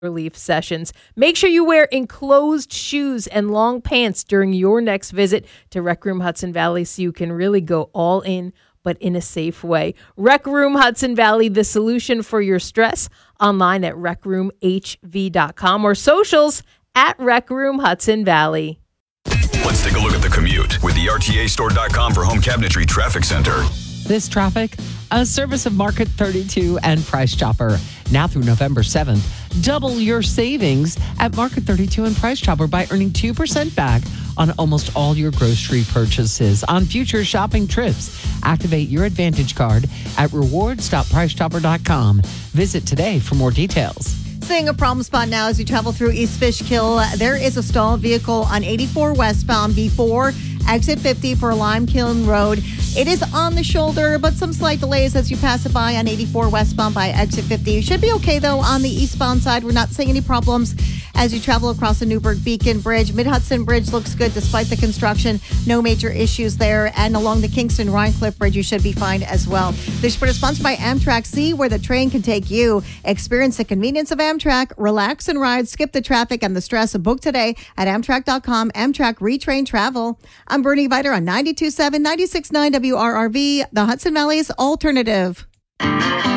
relief sessions. Make sure you wear enclosed shoes and long pants during your next visit to Rec Room Hudson Valley so you can really go all in, but in a safe way. Rec Room Hudson Valley, the solution for your stress. Online at recroomhv.com or socials at Rec Room Hudson Valley. Let's take a look at the commute with the RTAstore.com for home cabinetry traffic center. This traffic, a service of Market 32 and Price Chopper. Now through November 7th, double your savings at Market 32 and Price Chopper by earning 2% back on almost all your grocery purchases on future shopping trips. Activate your Advantage card at rewards.pricechopper.com. Visit today for more details. Seeing a problem spot now as you travel through East Fishkill. There is a stalled vehicle on 84 westbound before exit 50 for Lime Kiln Road. It is on the shoulder, but some slight delays as you pass it by on 84 westbound by exit 50. You should be okay, though, on the eastbound side. We're not seeing any problems as you travel across the Newburgh Beacon Bridge. Mid-Hudson Bridge looks good despite the construction. No major issues there. And along the Kingston-Rhinecliff Bridge, you should be fine as well. This report is sponsored by Amtrak. See where the train can take you. Experience the convenience of Amtrak. Relax and ride. Skip the traffic and the stress. Book today at Amtrak.com. Amtrak Retrain Travel. I'm Bernie Viter on 92.7, 96.9 WRRV, the Hudson Valley's alternative.